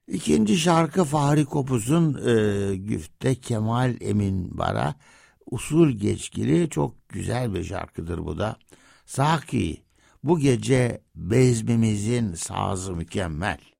İkinci şarkı Fahri Kopuz'un Güfte Kemal Emin Bara, usul geçkili çok güzel bir şarkıdır bu da. Saki, bu gece bezmimizin sazı mükemmel.